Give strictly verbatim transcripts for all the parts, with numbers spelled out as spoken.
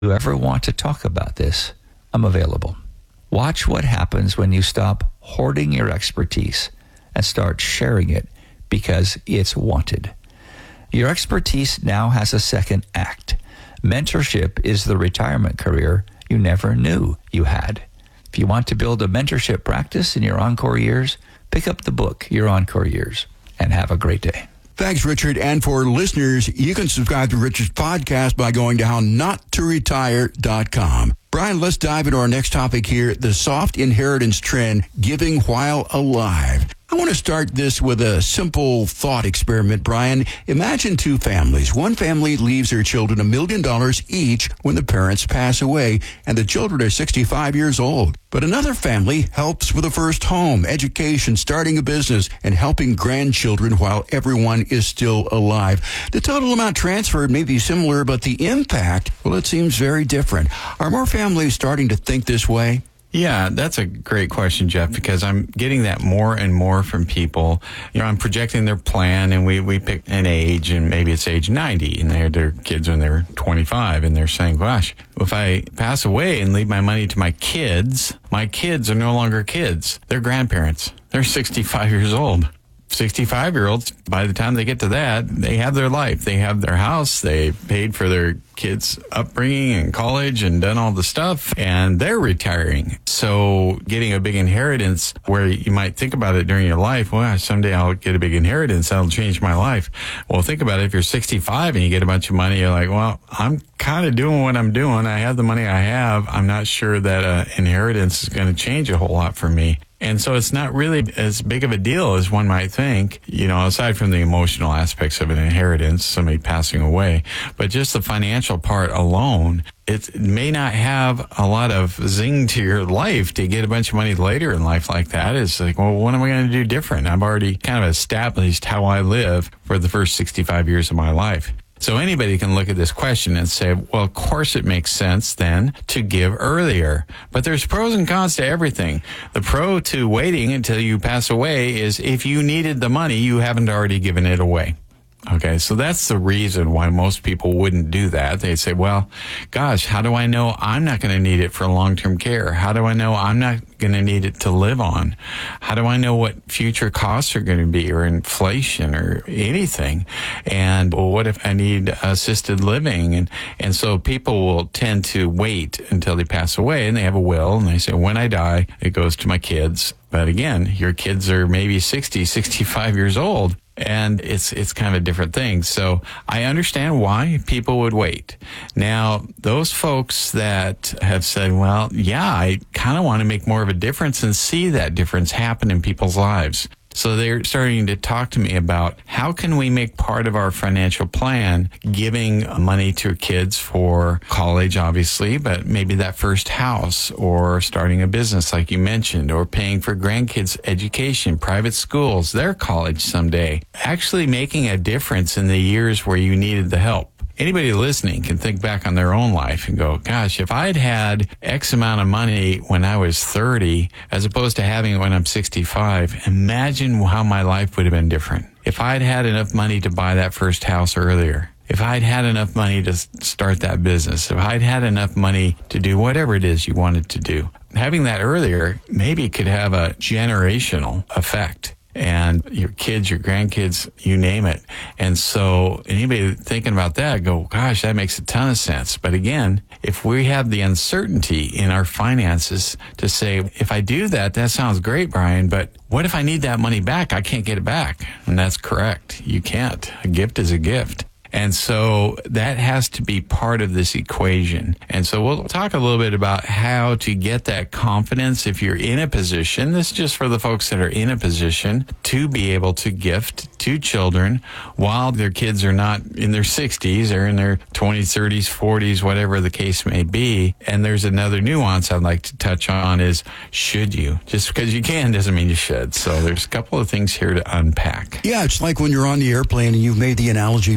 you ever want to talk about this, I'm available. Watch what happens when you stop hoarding your expertise and start sharing it because it's wanted. Your expertise now has a second act. Mentorship is the retirement career you never knew you had. If you want to build a mentorship practice in your encore years, pick up the book, Your Encore Years, and have a great day. Thanks, Richard. And for listeners, you can subscribe to Richard's podcast by going to how not to retire dot com. Brian, let's dive into our next topic here, the soft inheritance trend, giving while alive. I want to start this with a simple thought experiment, Brian. Imagine two families. One family leaves their children a million dollars each when the parents pass away, and the children are sixty-five years old. But another family helps with a first home, education, starting a business, and helping grandchildren while everyone is still alive. The total amount transferred may be similar, but the impact, well, it seems very different. Are more families starting to think this way? Yeah, that's a great question, Jeff, because I'm getting that more and more from people. You know, I'm projecting their plan, and we, we pick an age, and maybe it's age ninety, and they're their kids when they're twenty-five, and they're saying, gosh, if I pass away and leave my money to my kids, my kids are no longer kids. They're grandparents. They're sixty-five years old. sixty-five-year-olds, by the time they get to that, they have their life. They have their house. They paid for their kids' upbringing and college and done all the stuff, and they're retiring. So getting a big inheritance where you might think about it during your life, well, someday I'll get a big inheritance. That'll change my life. Well, think about it. If you're sixty-five and you get a bunch of money, you're like, well, I'm kind of doing what I'm doing. I have the money I have. I'm not sure that uh, inheritance is going to change a whole lot for me. And so it's not really as big of a deal as one might think, you know, aside from the emotional aspects of an inheritance, somebody passing away. But just the financial part alone, it may not have a lot of zing to your life to get a bunch of money later in life like that. It's like, well, what am I going to do different? I've already kind of established how I live for the first sixty-five years of my life. So anybody can look at this question and say, well, of course it makes sense then to give earlier. But there's pros and cons to everything. The pro to waiting until you pass away is if you needed the money, you haven't already given it away. Okay, so that's the reason why most people wouldn't do that. They say, well, gosh, how do I know I'm not going to need it for long-term care? How do I know I'm not going to need it to live on? How do I know what future costs are going to be, or inflation or anything? And well, what if I need assisted living? And, and so people will tend to wait until they pass away, and they have a will, and they say, when I die, it goes to my kids. But again, your kids are maybe sixty, sixty-five years old. And it's it's kind of a different thing. So I understand why people would wait. Now, those folks that have said, well, yeah, I kind of want to make more of a difference and see that difference happen in people's lives. So they're starting to talk to me about how can we make part of our financial plan giving money to kids for college, obviously, but maybe that first house, or starting a business like you mentioned, or paying for grandkids' education, private schools, their college someday. Actually making a difference in the years where you needed the help. Anybody listening can think back on their own life and go, gosh, if I'd had X amount of money when I was thirty, as opposed to having it when I'm sixty-five, imagine how my life would have been different. If I'd had enough money to buy that first house earlier, if I'd had enough money to start that business, if I'd had enough money to do whatever it is you wanted to do, having that earlier maybe could have a generational effect. And your kids, your grandkids, you name it. And so anybody thinking about that, go, gosh, that makes a ton of sense. But again, if we have the uncertainty in our finances to say, if I do that, that sounds great, Brian, but what if I need that money back? I can't get it back. And that's correct. You can't. A gift is a gift. And so that has to be part of this equation. And so we'll talk a little bit about how to get that confidence if you're in a position, this is just for the folks that are in a position, to be able to gift to children while their kids are not in their sixties or in their twenties, thirties, forties, whatever the case may be. And there's another nuance I'd like to touch on is, should you? Just because you can doesn't mean you should. So there's a couple of things here to unpack. Yeah, it's like when you're on the airplane and you've made the analogy before,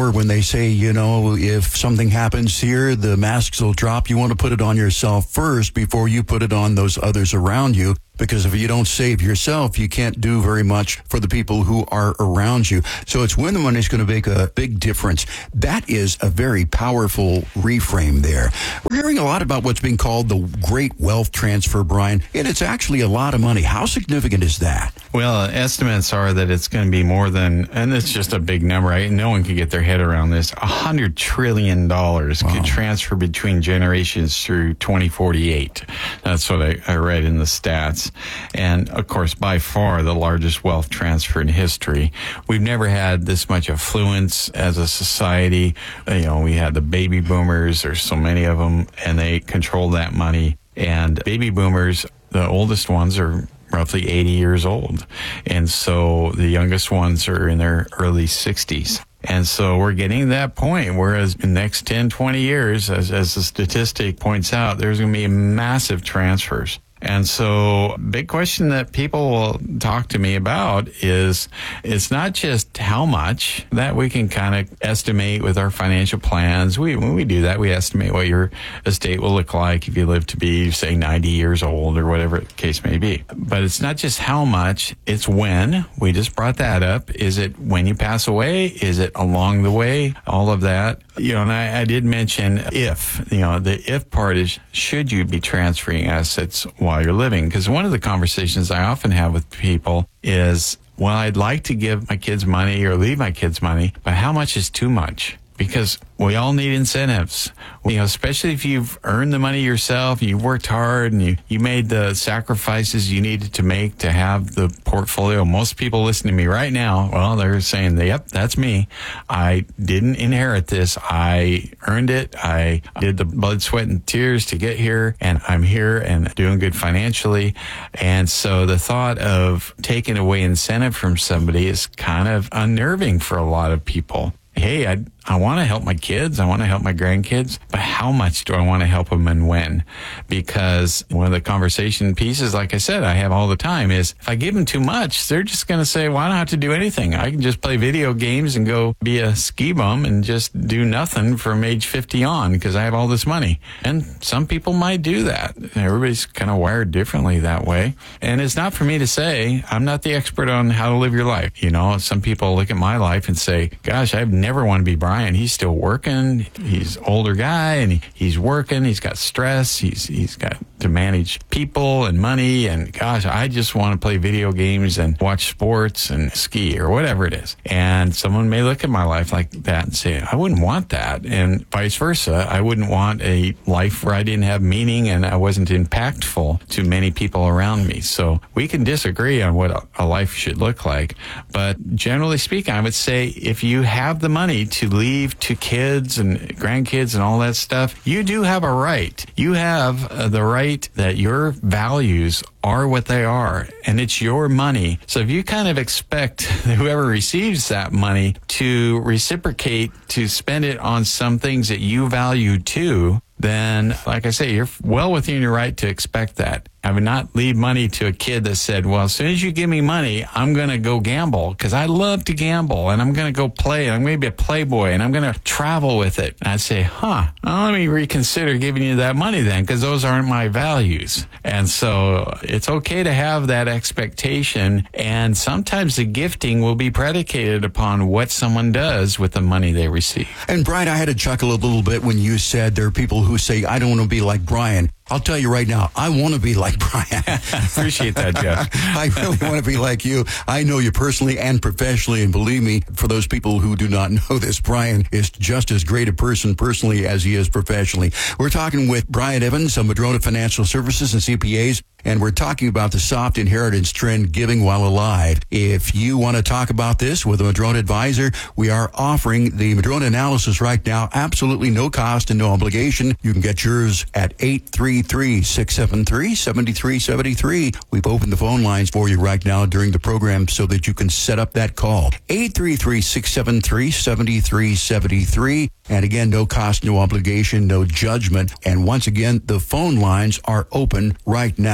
remember when they say, you know, if something happens here, the masks will drop. You want to put it on yourself first before you put it on those others around you. Because if you don't save yourself, you can't do very much for the people who are around you. So it's when the money is going to make a big difference. That is a very powerful reframe there. We're hearing a lot about what's being called the great wealth transfer, Brian, and it's actually a lot of money. How significant is that? Well, estimates are that it's going to be more than, and it's just a big number. Right? No one can get their head around this. one hundred trillion dollars wow. could transfer between generations through twenty forty-eight. That's what I, I read in the stats. And, of course, by far the largest wealth transfer in history. We've never had this much affluence as a society. You know, we had the baby boomers. There's so many of them, and they control that money. And baby boomers, the oldest ones are roughly eighty years old. And so the youngest ones are in their early sixties. And so we're getting to that point, whereas in the next ten, twenty years, as, as the statistic points out, there's going to be massive transfers. And so big question that people will talk to me about is it's not just how much that we can kind of estimate with our financial plans. We, when we do that, we estimate what your estate will look like if you live to be, say, ninety years old or whatever the case may be. But it's not just how much, it's when. We just brought that up. Is it when you pass away? Is it along the way? All of that. You know, and I, I did mention if, you know, the if part is, should you be transferring assets while you're living? Because one of the conversations I often have with people is, well, I'd like to give my kids money or leave my kids money, but how much is too much? Because we all need incentives, you know, especially if you've earned the money yourself, you worked hard and you, you made the sacrifices you needed to make to have the portfolio. Most people listening to me right now, well, they're saying, yep, that's me. I didn't inherit this. I earned it. I did the blood, sweat, and tears to get here, and I'm here and doing good financially. And so the thought of taking away incentive from somebody is kind of unnerving for a lot of people. Hey, I I want to help my kids. I want to help my grandkids. But how much do I want to help them and when? Because one of the conversation pieces, like I said, I have all the time is if I give them too much, they're just going to say, well, I don't have to do anything. I can just play video games and go be a ski bum and just do nothing from age fifty on because I have all this money. And some people might do that. Everybody's kind of wired differently that way. And it's not for me to say. I'm not the expert on how to live your life. You know, some people look at my life and say, gosh, I've never want to be Brian. He's still working. He's an older guy and he, he's working. He's got stress. He's he's got to manage people and money. And gosh, I just want to play video games and watch sports and ski or whatever it is. And someone may look at my life like that and say, I wouldn't want that. And vice versa. I wouldn't want a life where I didn't have meaning and I wasn't impactful to many people around me. So we can disagree on what a, a life should look like. But generally speaking, I would say if you have the money to leave to kids and grandkids and all that stuff, you do have a right. You have uh, the right that your values are what they are, and it's your money. So if you kind of expect whoever receives that money to reciprocate, to spend it on some things that you value too, then, like I say, you're well within your right to expect that. I would not leave money to a kid that said, well, as soon as you give me money, I'm going to go gamble because I love to gamble and I'm going to go play and I'm going to be a playboy and I'm going to travel with it. And I'd say, huh, well, let me reconsider giving you that money then because those aren't my values. And so it's okay to have that expectation. And sometimes the gifting will be predicated upon what someone does with the money they receive. And Brian, I had to chuckle a little bit when you said there are people who say, I don't want to be like Brian. I'll tell you right now, I want to be like Brian. Appreciate that, Jeff. I really want to be like you. I know you personally and professionally, and believe me, for those people who do not know this, Brian is just as great a person personally as he is professionally. We're talking with Brian Evans of Madrona Financial Services and C P As, and we're talking about the soft inheritance trend, giving while alive. If you want to talk about this with a Madrona advisor, we are offering the Madrona analysis right now, absolutely no cost and no obligation. You can get yours at eight three three, six seven three, seven three seven three. We've opened the phone lines for you right now during the program so that you can set up that call. eight three three, six seven three, seven three seven three. And again, no cost, no obligation, no judgment. And once again, the phone lines are open right now.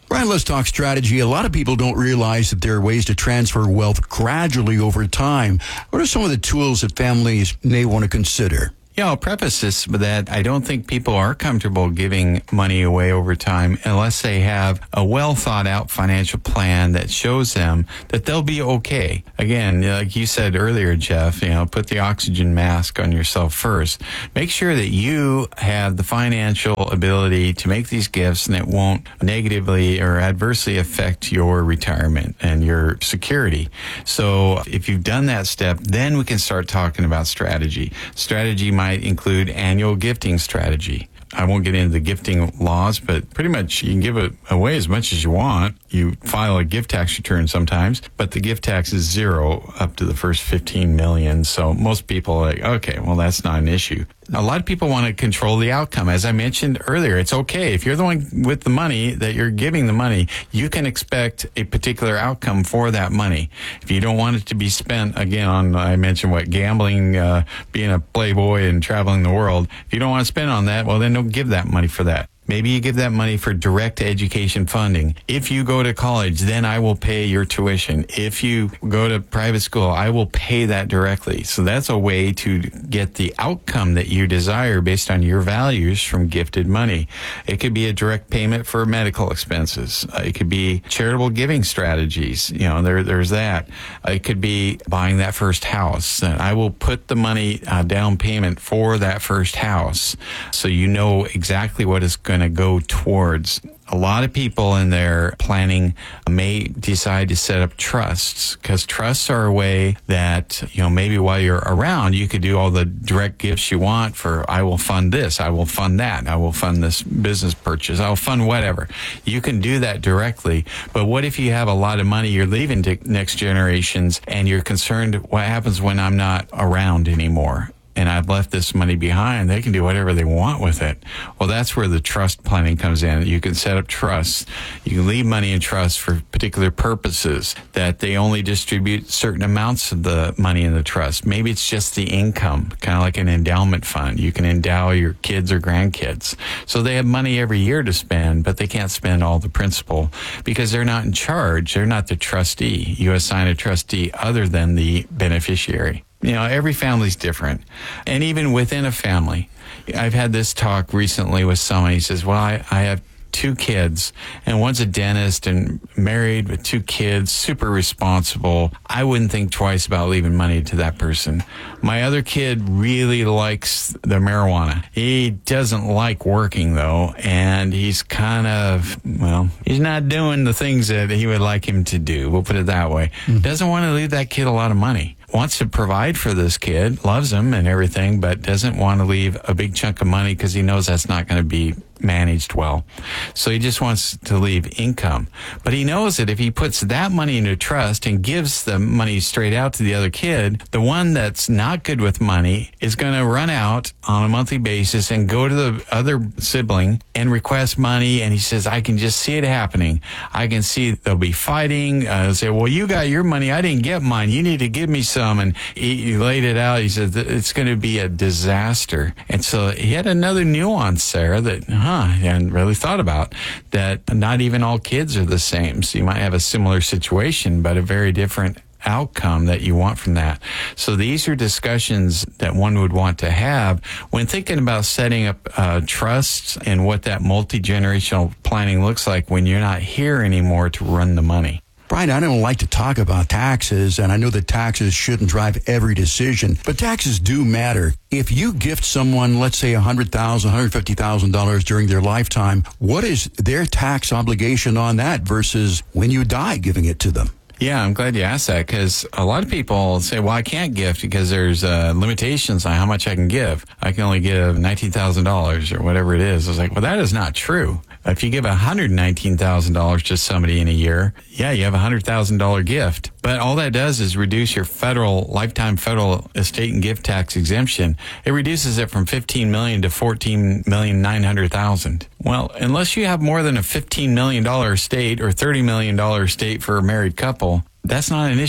Brian, let's talk strategy. A lot of people don't realize that there are ways to transfer wealth gradually over time. What are some of the tools that families may want to consider? Yeah, I'll preface this with that I don't think people are comfortable giving money away over time unless they have a well thought out financial plan that shows them that they'll be okay. Again, like you said earlier, Jeff, you know, put the oxygen mask on yourself first. Make sure that you have the financial ability to make these gifts and it won't negatively or adversely affect your retirement and your security. So if you've done that step, then we can start talking about strategy. Strategy might include annual gifting strategy. I won't get into the gifting laws, but pretty much you can give it away as much as you want. You file a gift tax return sometimes, but the gift tax is zero up to the first fifteen million. So most people are like, okay, well, that's not an issue. A lot of people want to control the outcome. As I mentioned earlier, it's okay. If you're the one with the money that you're giving the money, you can expect a particular outcome for that money. If you don't want it to be spent, again, on, I mentioned what, gambling, uh, being a playboy and traveling the world. If you don't want to spend on that, well, then don't give that money for that. Maybe you give that money for direct education funding. If you go to college, then I will pay your tuition. If you go to private school, I will pay that directly. So that's a way to get the outcome that you desire based on your values from gifted money. It could be a direct payment for medical expenses. Uh, it could be charitable giving strategies. You know, there, there's that. Uh, it could be buying that first house. And I will put the money uh, down payment for that first house. So you know exactly what is going to go towards. A lot of people in their planning may decide to set up trusts because trusts are a way that, you know, maybe while you're around, you could do all the direct gifts you want for, I will fund this, I will fund that, I will fund this business purchase, I'll fund whatever. You can do that directly. But what if you have a lot of money you're leaving to next generations and you're concerned what happens when I'm not around anymore? And I've left this money behind, they can do whatever they want with it. Well, that's where the trust planning comes in. You can set up trusts. You can leave money in trust for particular purposes that they only distribute certain amounts of the money in the trust. Maybe it's just the income, kind of like an endowment fund. You can endow your kids or grandkids. So they have money every year to spend, but they can't spend all the principal because they're not in charge. They're not the trustee. You assign a trustee other than the beneficiary. You know, every family's different. And even within a family, I've had this talk recently with someone. He says, well, I, I have two kids, and one's a dentist and married with two kids, super responsible. I wouldn't think twice about leaving money to that person. My other kid really likes the marijuana. He doesn't like working, though, and he's kind of, well, he's not doing the things that he would like him to do. We'll put it that way. Mm-hmm. Doesn't want to leave that kid a lot of money. Wants to provide for this kid, loves him and everything, but doesn't want to leave a big chunk of money because he knows that's not going to be managed well. So he just wants to leave income. But he knows that if he puts that money into trust and gives the money straight out to the other kid, the one that's not good with money is going to run out on a monthly basis and go to the other sibling and request money. And he says, I can just see it happening. I can see they'll be fighting. Uh, say, well, you got your money. I didn't get mine. You need to give me some. And he, he laid it out. He said, it's going to be a disaster. And so he had another nuance there that, huh, I hadn't really thought about, that not even all kids are the same. So you might have a similar situation, but a very different outcome that you want from that. So these are discussions that one would want to have when thinking about setting up uh, trusts and what that multi-generational planning looks like when you're not here anymore to run the money. Brian, I don't like to talk about taxes, and I know that taxes shouldn't drive every decision, but taxes do matter. If you gift someone, let's say one hundred thousand dollars, one hundred fifty thousand dollars during their lifetime, what is their tax obligation on that versus when you die giving it to them? Yeah, I'm glad you asked that, because a lot of people say, well, I can't gift because there's uh, limitations on how much I can give. I can only give nineteen thousand dollars or whatever it is. I was like, well, that is not true. If you give one hundred nineteen thousand dollars to somebody in a year, yeah, you have a one hundred thousand dollars gift. But all that does is reduce your federal, lifetime federal estate and gift tax exemption. It reduces it from fifteen million dollars to fourteen million nine hundred thousand dollars. Well, unless you have more than a fifteen million dollars estate or thirty million dollars estate for a married couple, that's not an issue.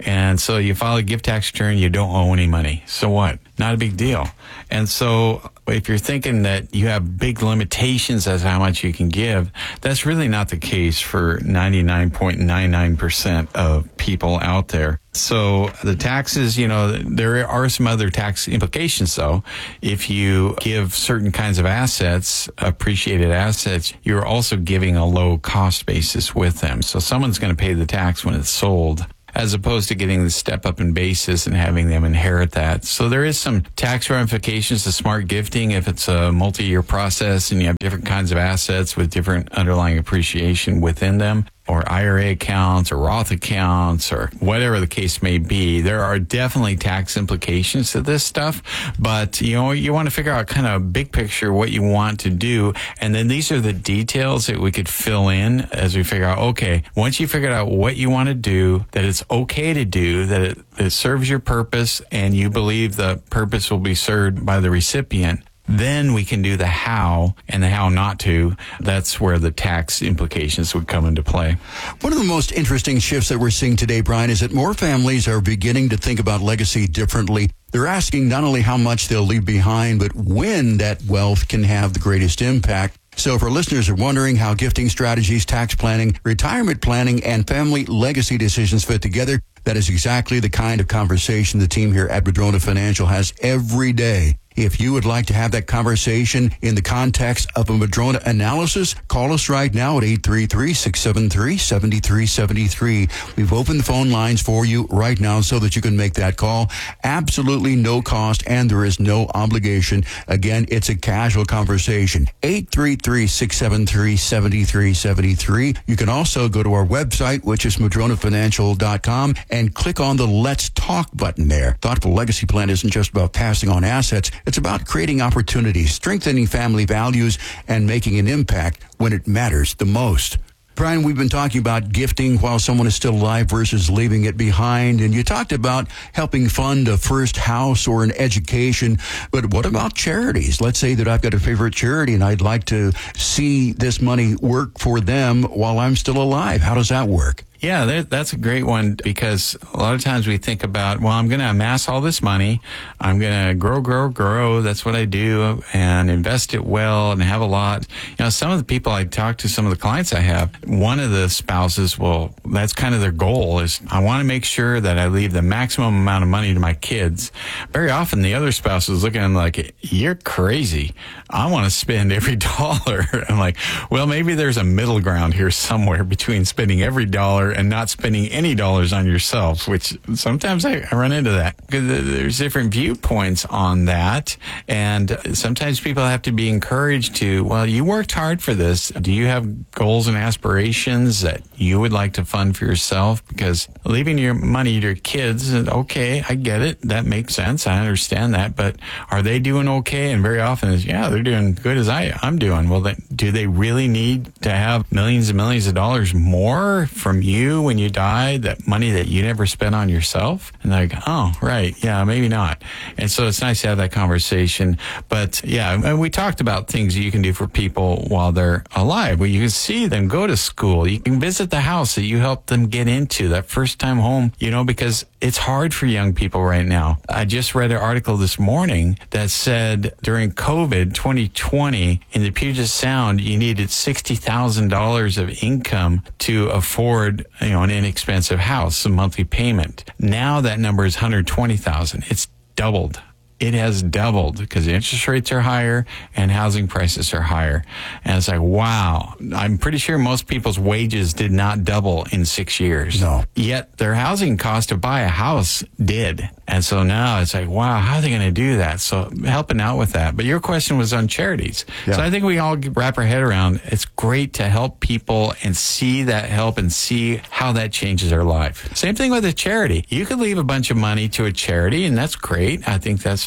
And so you file a gift tax return, you don't owe any money. So what? Not a big deal. And so if you're thinking that you have big limitations as to how much you can give, that's really not the case for ninety-nine point nine nine percent of people out there. So the taxes, you know, there are some other tax implications, though. If you give certain kinds of assets, appreciated assets, you're also giving a low cost basis with them. So someone's going to pay the tax when it's sold, as opposed to getting the step up in basis and having them inherit that. So there is some tax ramifications to smart gifting if it's a multi-year process and you have different kinds of assets with different underlying appreciation within them, or I R A accounts or Roth accounts or whatever the case may be. There are definitely tax implications to this stuff, but you know, you want to figure out kind of big picture what you want to do. And then these are the details that we could fill in as we figure out, okay, once you figured out what you want to do, that it's okay to do, that it, it serves your purpose and you believe the purpose will be served by the recipient, then we can do the how and the how not to. That's where the tax implications would come into play. One of the most interesting shifts that we're seeing today, Brian, is that more families are beginning to think about legacy differently. They're asking not only how much they'll leave behind, but when that wealth can have the greatest impact. So if our listeners are wondering how gifting strategies, tax planning, retirement planning, and family legacy decisions fit together, that is exactly the kind of conversation the team here at Madrona Financial has every day. If you would like to have that conversation in the context of a Madrona analysis, call us right now at eight three three, six seven three, seven three seven three. We've opened the phone lines for you right now so that you can make that call. Absolutely no cost, and there is no obligation. Again, it's a casual conversation. eight three three, six seven three, seven three seven three. You can also go to our website, which is madrona financial dot com, and click on the Let's Talk button there. Thoughtful Legacy Plan isn't just about passing on assets. It's about creating opportunities, strengthening family values, and making an impact when it matters the most. Brian, we've been talking about gifting while someone is still alive versus leaving it behind. And you talked about helping fund a first house or an education. But what about charities? Let's say that I've got a favorite charity and I'd like to see this money work for them while I'm still alive. How does that work? Yeah, that, that's a great one, because a lot of times we think about, well, I'm going to amass all this money. I'm going to grow, grow, grow. That's what I do, and invest it well and have a lot. You know, some of the people I talk to, some of the clients I have, one of the spouses, well, that's kind of their goal is, I want to make sure that I leave the maximum amount of money to my kids. Very often the other spouse is looking at them like, you're crazy. I want to spend every dollar. I'm like, well, maybe there's a middle ground here somewhere between spending every dollar and not spending any dollars on yourself, which sometimes I, I run into that. There's different viewpoints on that. And sometimes people have to be encouraged to, well, you worked hard for this. Do you have goals and aspirations that you would like to fund for yourself? Because leaving your money to your kids, okay, I get it. That makes sense. I understand that. But are they doing okay? And very often is, yeah, they're doing good as I, I'm doing. Well, then, do they really need to have millions and millions of dollars more from you when you die, that money that you never spent on yourself? And they're like, oh, right. Yeah, maybe not. And so it's nice to have that conversation. But yeah, and we talked about things you can do for people while they're alive, where you can see them go to school. You can visit the house that you helped them get into, that first time home, you know, because it's hard for young people right now. I just read an article this morning that said during COVID twenty twenty in the Puget Sound, you needed sixty thousand dollars of income to afford, you know, an inexpensive house, a monthly payment. Now that number is one hundred twenty thousand. It's doubled. It has doubled because interest rates are higher and housing prices are higher. And it's like, wow, I'm pretty sure most people's wages did not double in six years. No. Yet their housing cost to buy a house did. And so now it's like, wow, how are they going to do that? So helping out with that. But your question was on charities. Yeah. So I think we all wrap our head around, it's great to help people and see that help and see how that changes their life. Same thing with a charity. You could leave a bunch of money to a charity, and that's great. I think that's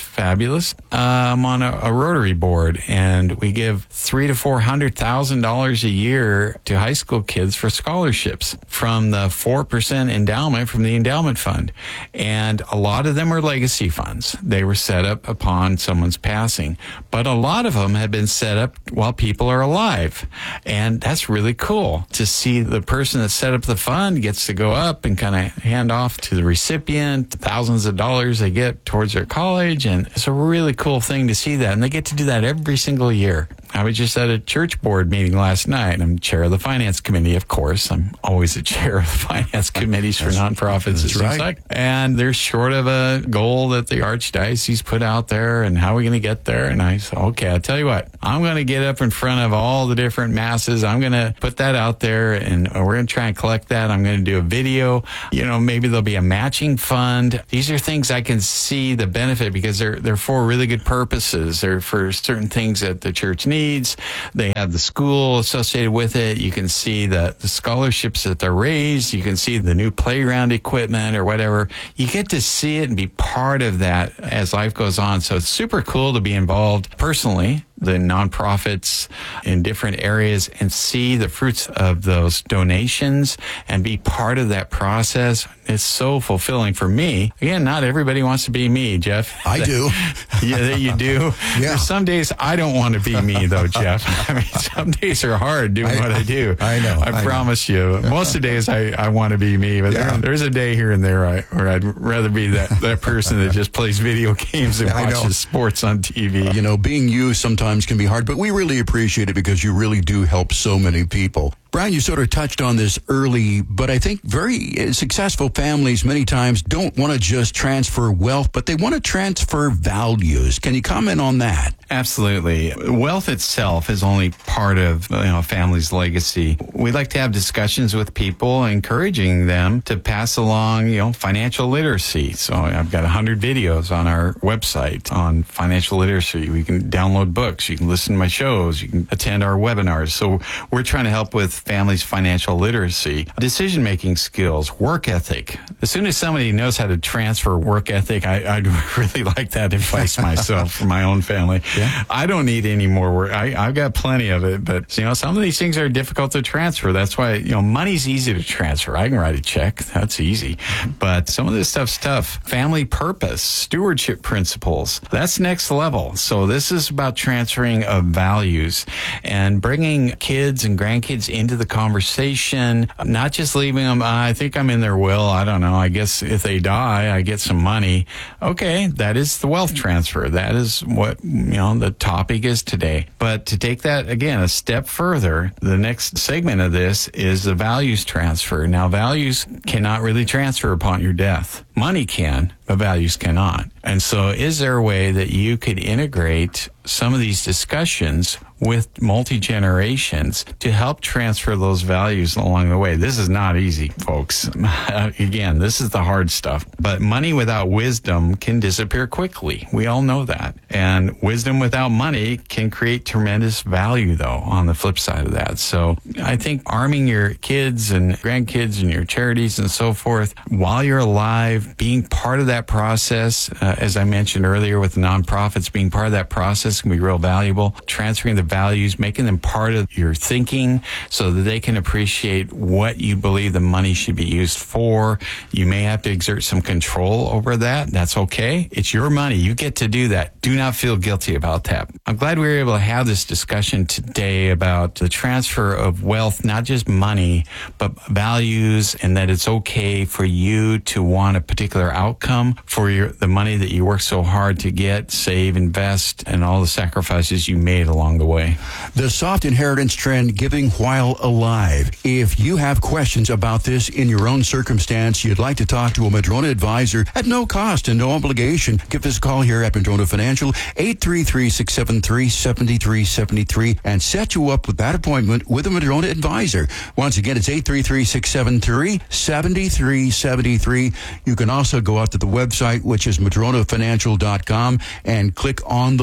fabulous. Uh, I'm on a, a Rotary board, and we give three to four hundred thousand dollars a year to high school kids for scholarships from the four percent endowment from the endowment fund. And a lot of them are legacy funds. They were set up upon someone's passing, but a lot of them have been set up while people are alive. And that's really cool to see the person that set up the fund gets to go up and kind of hand off to the recipient thousands of dollars they get towards their college. And it's a really cool thing to see that. And they get to do that every single year. I was just at a church board meeting last night. I'm chair of the finance committee, of course. I'm always the chair of the finance committees for nonprofits. That's right. Like. And they're short of a goal that the Archdiocese put out there, and how are we going to get there? And I said, okay, I'll tell you what, I'm going to get up in front of all the different masses. I'm going to put that out there, and we're going to try and collect that. I'm going to do a video. You know, maybe there'll be a matching fund. These are things I can see the benefit, because they're, they're for really good purposes. They're for certain things that the church needs. They have the school associated with it. You can see the, the scholarships that they're raised. You can see the new playground equipment or whatever. You get to see it and be part of that as life goes on. So it's super cool to be involved personally, the nonprofits in different areas, and see the fruits of those donations and be part of that process. It's so fulfilling for me. Again, not everybody wants to be me, Jeff. I do. Yeah, you do. Yeah. There's some days I don't want to be me, though, Jeff. I mean, some days are hard doing I, what I do. I know. I, I promise know. you. Most of the days I, I want to be me, but Yeah. there, there's a day here and there I, where I'd rather be that, that person that just plays video games and I know. watches sports on T V. You know, being you sometimes can be hard, but we really appreciate it because you really do help so many people. Brian, you sort of touched on this early, but I think very successful families many times don't want to just transfer wealth, but they want to transfer values. Can you comment on that? Absolutely. Wealth itself is only part of, you know, a family's legacy. We like to have discussions with people, encouraging them to pass along, you know, financial literacy. So I've got one hundred videos on our website on financial literacy. We can download books. You can listen to my shows. You can attend our webinars. So we're trying to help with families' financial literacy, decision-making skills, work ethic. As soon as somebody knows how to transfer work ethic, I, I'd really like that advice myself for my own family. Yeah. I don't need any more work. I, I've got plenty of it, but you know, some of these things are difficult to transfer. That's why, you know, money's easy to transfer. I can write a check. That's easy. But some of this stuff's tough. Family purpose, stewardship principles, that's next level. So this is about transferring of values and bringing kids and grandkids into the conversation, not just leaving them, I think I'm in their will. I don't know. I guess if they die, I get some money. Okay, that is the wealth transfer. That is what, you know, the topic is today. But to take that, again, a step further, the next segment of this is the values transfer. Now, values cannot really transfer upon your death. Money can, but values cannot. And so is there a way that you could integrate some of these discussions with multi-generations to help transfer those values along the way? This is not easy, folks. Again, this is the hard stuff. But money without wisdom can disappear quickly. We all know that. And wisdom without money can create tremendous value, though, on the flip side of that. So I think arming your kids and grandkids and your charities and so forth while you're alive, being part of that process, uh, as I mentioned earlier with the nonprofits, being part of that process can be real valuable. Transferring the values, making them part of your thinking so that they can appreciate what you believe the money should be used for. You may have to exert some control over that. That's okay. It's your money. You get to do that. Do not feel guilty about that. I'm glad we were able to have this discussion today about the transfer of wealth, not just money, but values, and that it's okay for you to want a particular outcome for your the money that you work so hard to get, save, invest, and all the sacrifices you made along the way. The soft inheritance trend, giving while alive. If you have questions about this in your own circumstance, you'd like to talk to a Madrona advisor at no cost and no obligation, give us a call here at Madrona Financial, eight three three, six seven three, seven three seven three, and set you up with that appointment with a Madrona advisor. Once again, it's eight three three, six seven three, seven three seven three. You can also go out to the website, which is madrona financial dot com, and click on the Let's Talk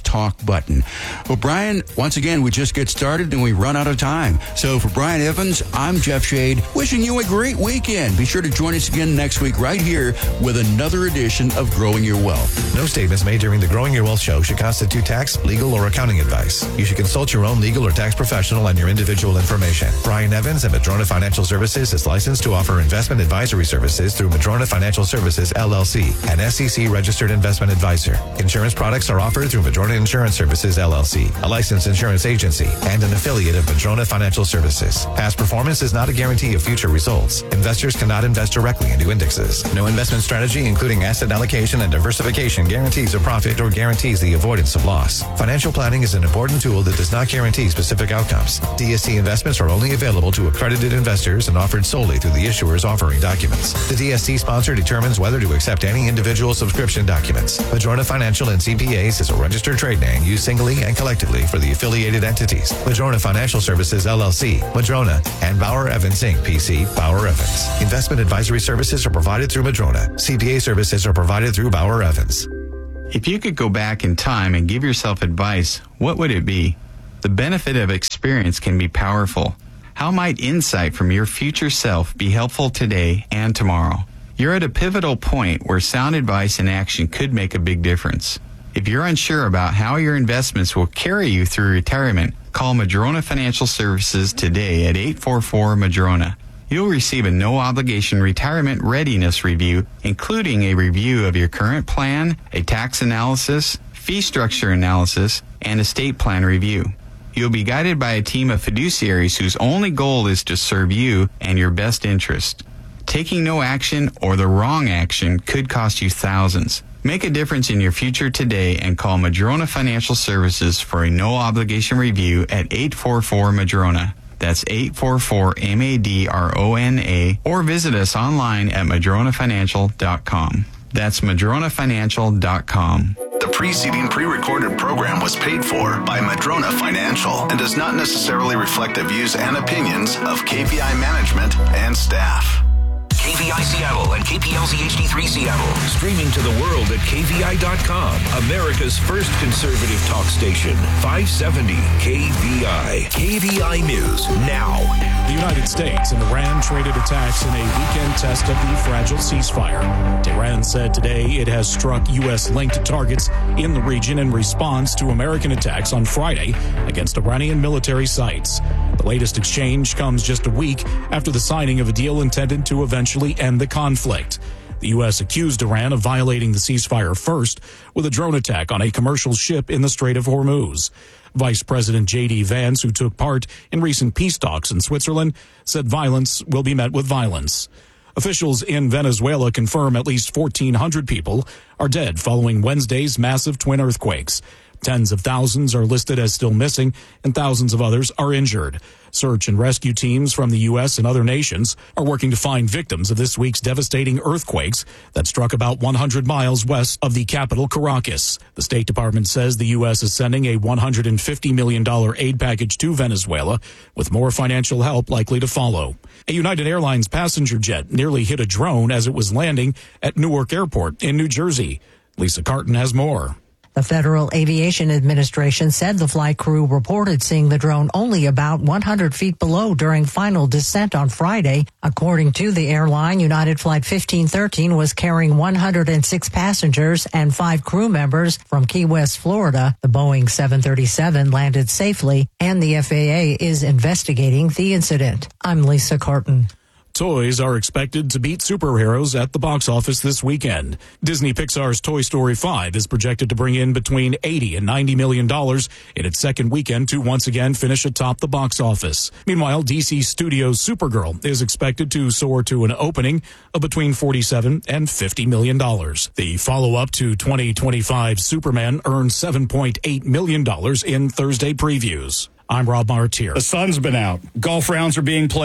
talk button. Well, Brian, once again, we just get started and we run out of time. So for Brian Evans, I'm Jeff Shade, wishing you a great weekend. Be sure to join us again next week right here with another edition of Growing Your Wealth. No statements made during the Growing Your Wealth show should constitute tax, legal, or accounting advice. You should consult your own legal or tax professional on your individual information. Brian Evans at Madrona Financial Services is licensed to offer investment advisory services through Madrona Financial Services, L L C, an S E C registered investment advisor. Insurance products are offered through Madrona Insurance Services, L L C, a licensed insurance agency, and an affiliate of Madrona Financial Services. Past performance is not a guarantee of future results. Investors cannot invest directly into indexes. No investment strategy, including asset allocation and diversification, guarantees a profit or guarantees the avoidance of loss. Financial planning is an important tool that does not guarantee specific outcomes. D S T investments are only available to accredited investors and offered solely through the issuer's offering documents. The D S T sponsor determines whether to accept any individual subscription documents. Madrona Financial and C P As is a registered trade name used singly and collectively for the affiliated entities. Madrona Financial Services, L L C, Madrona, and Bauer Evans, Incorporated, P C, Bauer Evans. Investment advisory services are provided through Madrona. C P A services are provided through Bauer Evans. If you could go back in time and give yourself advice, what would it be? The benefit of experience can be powerful. How might insight from your future self be helpful today and tomorrow? You're at a pivotal point where sound advice and action could make a big difference. If you're unsure about how your investments will carry you through retirement, call Madrona Financial Services today at eight four four, Madrona. You'll receive a no-obligation retirement readiness review, including a review of your current plan, a tax analysis, fee structure analysis, and estate plan review. You'll be guided by a team of fiduciaries whose only goal is to serve you and your best interest. Taking no action or the wrong action could cost you thousands. Make a difference in your future today and call Madrona Financial Services for a no-obligation review at eight four four, Madrona. That's eight four four, M A D R O N A, or visit us online at madrona financial dot com. That's madrona financial dot com. The preceding pre-recorded program was paid for by Madrona Financial and does not necessarily reflect the views and opinions of K P I management and staff. K V I Seattle and K P L Z H D three Seattle. Streaming to the world at K V I dot com. America's first conservative talk station. five seventy K V I. K V I News now. The United States and Iran traded attacks in a weekend test of the fragile ceasefire. Tehran said today it has struck U S-linked targets in the region in response to American attacks on Friday against Iranian military sites. The latest exchange comes just a week after the signing of a deal intended to eventually end the conflict. The U S accused Iran of violating the ceasefire first with a drone attack on a commercial ship in the Strait of Hormuz. Vice President J D Vance, who took part in recent peace talks in Switzerland, said violence will be met with violence. Officials in Venezuela confirm at least fourteen hundred people are dead following Wednesday's massive twin earthquakes. Tens of thousands are listed as still missing, and thousands of others are injured. Search and rescue teams from the U S and other nations are working to find victims of this week's devastating earthquakes that struck about one hundred miles west of the capital, Caracas. The State Department says the U S is sending a one hundred fifty million dollars aid package to Venezuela, with more financial help likely to follow. A United Airlines passenger jet nearly hit a drone as it was landing at Newark Airport in New Jersey. Lisa Carton has more. The Federal Aviation Administration said the flight crew reported seeing the drone only about one hundred feet below during final descent on Friday. According to the airline, United Flight fifteen thirteen was carrying one hundred six passengers and five crew members from Key West, Florida. The Boeing seven thirty-seven landed safely, and the F A A is investigating the incident. I'm Lisa Carton. Toys are expected to beat superheroes at the box office this weekend. Disney Pixar's Toy Story five is projected to bring in between eighty and ninety million dollars in its second weekend to once again finish atop the box office. Meanwhile, D C Studios' Supergirl is expected to soar to an opening of between forty-seven and fifty million dollars. The follow-up to twenty twenty-five Superman earned seven point eight million dollars in Thursday previews. I'm Rob Martier. The sun's been out. Golf rounds are being played.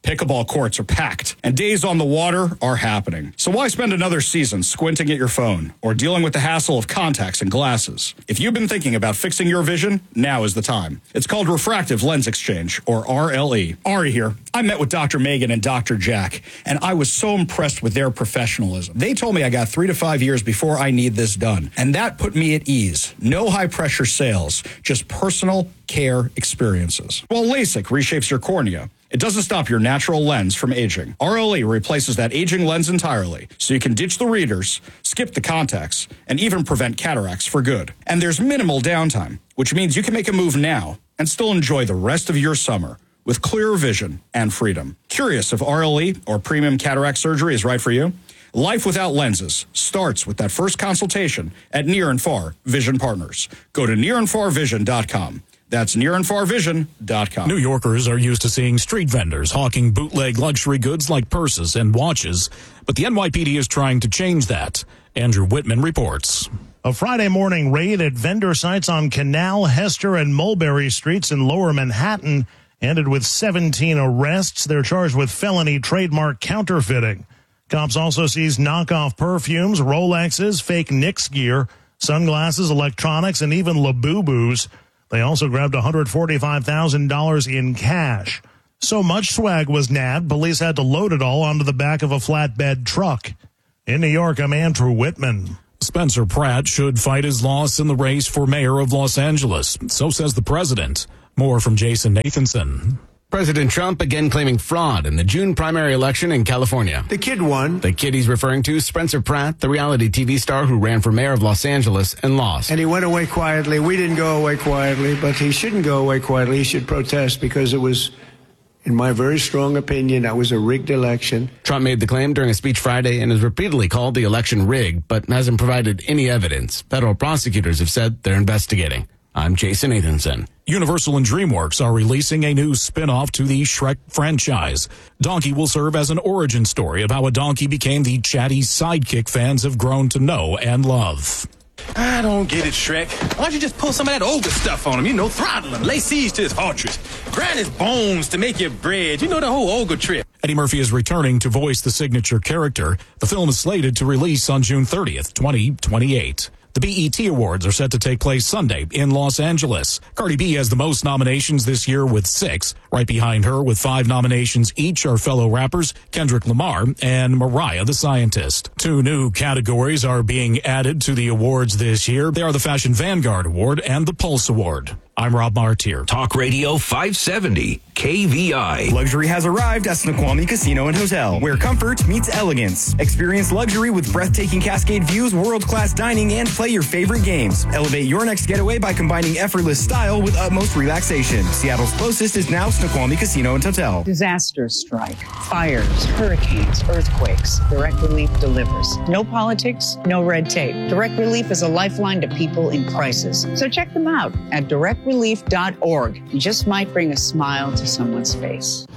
Pickleball courts are packed, and days on the water are happening. So why spend another season squinting at your phone or dealing with the hassle of contacts and glasses? If you've been thinking about fixing your vision, now is the time. It's called Refractive Lens Exchange, or R L E. Ari here. I met with Doctor Megan and Doctor Jack, and I was so impressed with their professionalism. They told me I got three to five years before I need this done, and that put me at ease. No high-pressure sales, just personal care experiences. While LASIK reshapes your cornea, it doesn't stop your natural lens from aging. R L E replaces that aging lens entirely, so you can ditch the readers, skip the contacts, and even prevent cataracts for good. And there's minimal downtime, which means you can make a move now and still enjoy the rest of your summer with clearer vision and freedom. Curious if R L E or premium cataract surgery is right for you? Life without lenses starts with that first consultation at Near and Far Vision Partners. Go to near and far vision dot com. That's near and far vision dot com. New Yorkers are used to seeing street vendors hawking bootleg luxury goods like purses and watches, but the N Y P D is trying to change that. Andrew Whitman reports. A Friday morning raid at vendor sites on Canal, Hester, and Mulberry Streets in Lower Manhattan ended with seventeen arrests. They're charged with felony trademark counterfeiting. Cops also seized knockoff perfumes, Rolexes, fake Knicks gear, sunglasses, electronics, and even Labubus. They also grabbed one hundred forty-five thousand dollars in cash. So much swag was nabbed, police had to load it all onto the back of a flatbed truck. In New York, I'm Andrew Whitman. Spencer Pratt should fight his loss in the race for mayor of Los Angeles. So says the president. More from Jason Nathanson. President Trump again claiming fraud in the June primary election in California. The kid won. The kid he's referring to, Spencer Pratt, the reality T V star who ran for mayor of Los Angeles and lost. And he went away quietly. We didn't go away quietly, but he shouldn't go away quietly. He should protest because it was, in my very strong opinion, that was a rigged election. Trump made the claim during a speech Friday and has repeatedly called the election rigged, but hasn't provided any evidence. Federal prosecutors have said they're investigating. I'm Jason Nathanson. Universal and DreamWorks are releasing a new spin-off to the Shrek franchise. Donkey will serve as an origin story of how a donkey became the chatty sidekick fans have grown to know and love. I don't get it, Shrek. Why don't you just pull some of that ogre stuff on him? You know, throttle him, lay siege to his fortress, grind his bones to make your bread. You know, the whole ogre trip. Eddie Murphy is returning to voice the signature character. The film is slated to release on June thirtieth, twenty twenty-eight. The B E T Awards are set to take place Sunday in Los Angeles. Cardi B has the most nominations this year with six. Right behind her with five nominations each are fellow rappers Kendrick Lamar and Mariah the Scientist. Two new categories are being added to the awards this year. They are the Fashion Vanguard Award and the Pulse Award. I'm Rob Martier. Talk Radio five seventy K V I. Luxury has arrived at Snoqualmie Casino and Hotel, where comfort meets elegance. Experience luxury with breathtaking Cascade views, world-class dining, and play your favorite games. Elevate your next getaway by combining effortless style with utmost relaxation. Seattle's closest is now Snoqualmie Casino and Hotel. Disasters strike. Fires, hurricanes, earthquakes. Direct Relief delivers. No politics, no red tape. Direct Relief is a lifeline to people in crisis. So check them out at direct relief dot org. You just might bring a smile to someone's face.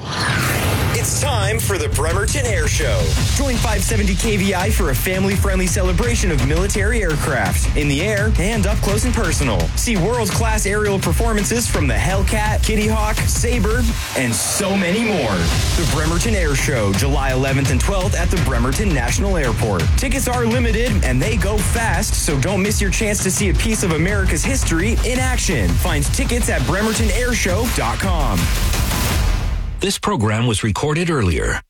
It's time for the Bremerton Air Show. Join five seventy K V I for a family-friendly celebration of military aircraft in the air and up close and personal. See world-class aerial performances from the Hellcat, Kitty Hawk, Sabre, and so many more. The Bremerton Air Show, July eleventh and twelfth at the Bremerton National Airport. Tickets are limited and they go fast, so don't miss your chance to see a piece of America's history in action. Find tickets at bremerton air show dot com. This program was recorded earlier.